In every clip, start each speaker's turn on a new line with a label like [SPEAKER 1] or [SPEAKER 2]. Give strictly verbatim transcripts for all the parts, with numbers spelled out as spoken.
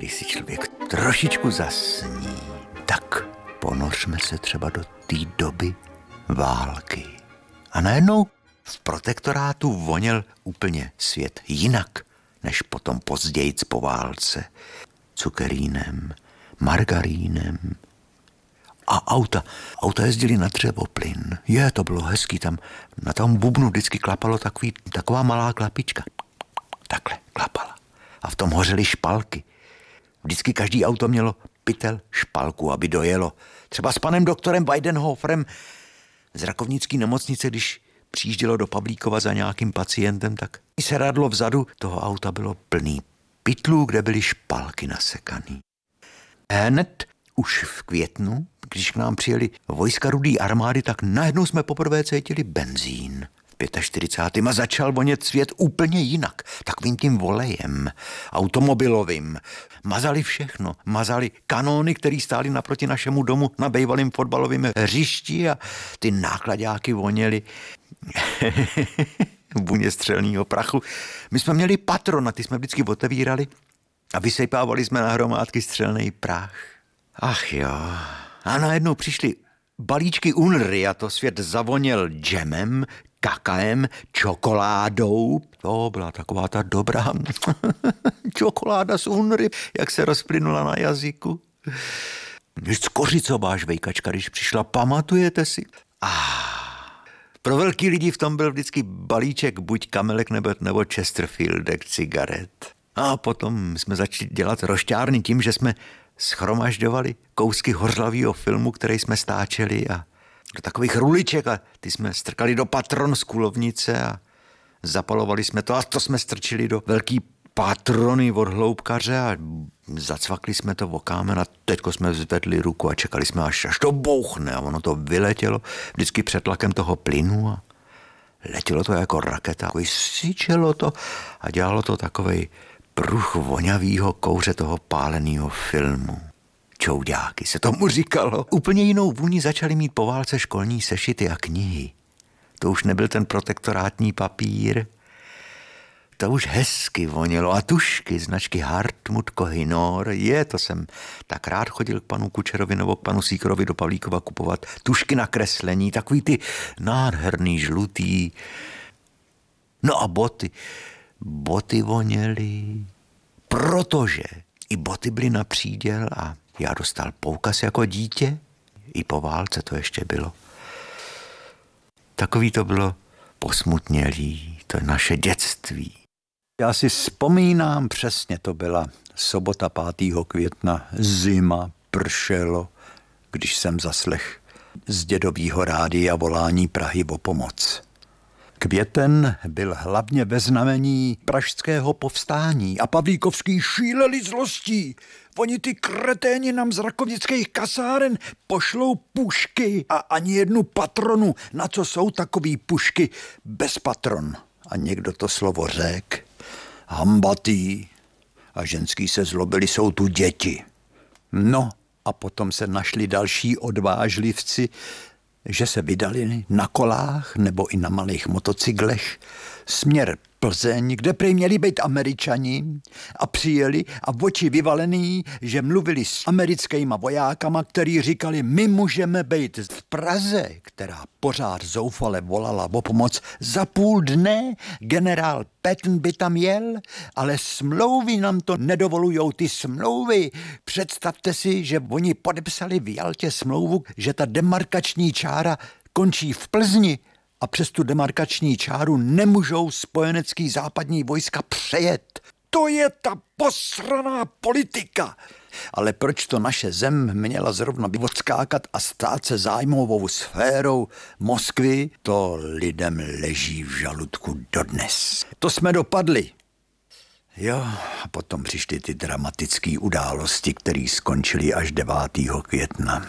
[SPEAKER 1] když si člověk trošičku zasní, tak ponořme se třeba do té doby války. A najednou v protektorátu voněl úplně svět jinak, než potom pozdějc po válce. Cukerínem, margarínem a auta. Auta jezdili na dřevoplyn. Je, to bylo hezký, tam na tom bubnu vždycky klapalo takový, taková malá klapička. Takhle klapala. A v tom hořely špalky. Vždycky každý auto mělo pytel špalku, aby dojelo. Třeba s panem doktorem Weidenhoferem z rakovnické nemocnice, když přijíždělo do Pavlíkova za nějakým pacientem, tak i sedadlo vzadu toho auta bylo plný pytlů, kde byly špalky nasekaný. Hned už v květnu, když k nám přijeli vojska Rudé armády, tak najednou jsme poprvé cítili benzín. V čtyřicátém pátém a začal vonět svět úplně jinak. Takovým tím volejem, automobilovým. Mazali všechno. Mazali kanóny, které stály naproti našemu domu na bývalém fotbalovém hřišti a ty nákladáky voněly vůně střelného prachu. My jsme měli patrona, ty jsme vždycky otevírali a vysypávali jsme na hromádky střelný prach. Ach jo. A najednou přišly balíčky Unry a to svět zavoněl džemem, kakaem, čokoládou. To byla taková ta dobrá čokoláda z Unry, jak se rozplynula na jazyku. Skořicová žvejkačka, když přišla, pamatujete si? Ah, pro velký lidi v tom byl vždycky balíček buď Kamelek nebo, nebo Chesterfieldek cigaret. A potom jsme začali dělat rošťárny tím, že jsme schromažďovali kousky hořlavého filmu, který jsme stáčeli a do takových ruliček a ty jsme strkali do patron z kulovnice a zapalovali jsme to a to jsme strčili do velký patrony od hloubkaře a zacvakli jsme to v kámen a teďko jsme zvedli ruku a čekali jsme, až, až to bouchne a ono to vyletělo vždycky před tlakem toho plynu a letělo to jako raketa, syčelo to a dělalo to takovej pruch voňavýho kouře toho pálenýho filmu. Čouďáky se tomu říkalo. Úplně jinou vůni začaly mít po válce školní sešity a knihy. To už nebyl ten protektorátní papír. To už hezky vonělo a tušky značky Hartmut Kohinor. Je, to jsem tak rád chodil k panu Kučerovi nebo k panu Síkorovi do Pavlíkova kupovat tušky na kreslení, takový ty nádherný žlutý. No a boty. Boty voněly, protože i boty byly na příděl a já dostal poukaz jako dítě. I po válce to ještě bylo. Takový to bylo posmutnělý, to je naše dětství. Já si vzpomínám, přesně to byla sobota pátého května, zima, pršelo, když jsem zaslech z dědovýho rádia volání Prahy o pomoc. Květen byl hlavně ve znamení pražského povstání a Pavlíkovský šíleli zlostí. Oni ty kreténi nám z rakovnických kasáren pošlou pušky a ani jednu patronu. Na co jsou takový pušky bez patron? A někdo to slovo řek. Hambatý. A ženský se zlobili, jsou tu děti. No a potom se našli další odvážlivci, že se vydali na kolách nebo i na malých motocyklech směr Plzeň, kde prý měli být Američani a přijeli a v oči vyvalený, že mluvili s americkýma vojákama, který říkali, my můžeme být v Praze, která pořád zoufale volala o pomoc. Za půl dne generál Patton by tam jel, ale smlouvy nám to nedovolujou, ty smlouvy. Představte si, že oni podepsali v Jaltě smlouvu, že ta demarkační čára končí v Plzni, a přes tu demarkační čáru nemůžou spojenecký západní vojska přejet. To je ta posraná politika. Ale proč to naše zem měla zrovna odskákat a stát se zájmovou sférou Moskvy, to lidem leží v žaludku dodnes. To jsme dopadli. Jo, a potom přišly ty dramatické události, které skončily až devátého května.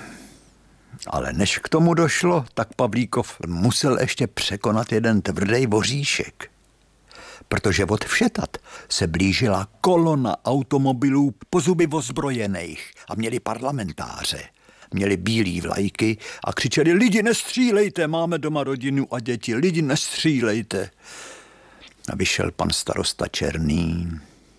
[SPEAKER 1] Ale než k tomu došlo, tak Pavlíkov musel ještě překonat jeden tvrdý voříšek. Protože od Všetat se blížila kolona automobilů po zuby ozbrojených a měli parlamentáře. Měli bílý vlajky a křičeli, lidi nestřílejte, máme doma rodinu a děti, lidi nestřílejte. A vyšel pan starosta Černý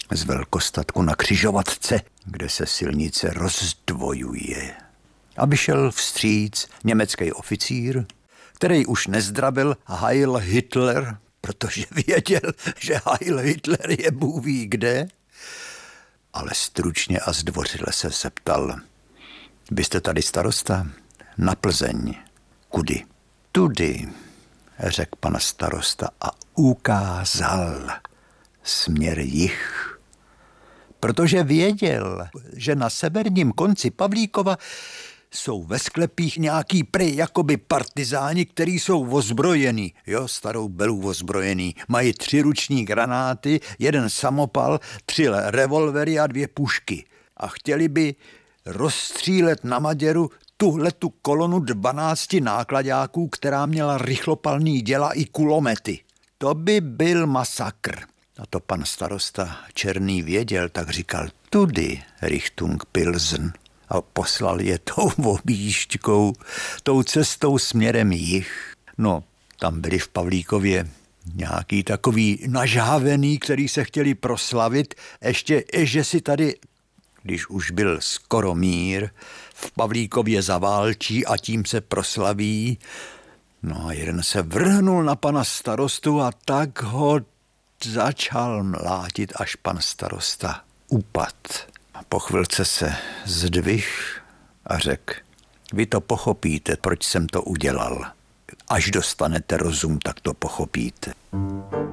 [SPEAKER 1] z velkostatku na křižovatce, kde se silnice rozdvojuje. Aby šel vstříc německý oficír, který už nezdravil Heil Hitler, protože věděl, že Heil Hitler je Bůh ví kde, ale stručně a zdvořile se zeptal: byste tady starosta? Na Plzeň. Kudy? Tudy, řekl pan starosta a ukázal směr jih, protože věděl, že na severním konci Pavlíkova jsou ve sklepích nějaký prej jakoby partizáni, který jsou ozbrojený, jo, starou belů ozbrojený. Mají tři ruční granáty, jeden samopal, tři revolvery a dvě pušky. A chtěli by rozstřílet na Maděru tuhletu kolonu dvanácti nákladáků, která měla rychlopalný děla i kulomety. To by byl masakr. A to pan starosta Černý věděl, tak říkal: tudy, Richtung Pilsen. A poslal je tou objížďkou, tou cestou směrem jih. No, tam byli v Pavlíkově nějaký takový nažávený, který se chtěli proslavit, ještě, že si tady, když už byl skoro mír, v Pavlíkově zaválčí a tím se proslaví. No a jeden se vrhnul na pana starostu a tak ho začal mlátit, až pan starosta upad. A po chvilce se zdvih a řekl: vy to pochopíte, proč jsem to udělal. Až dostanete rozum, tak to pochopíte.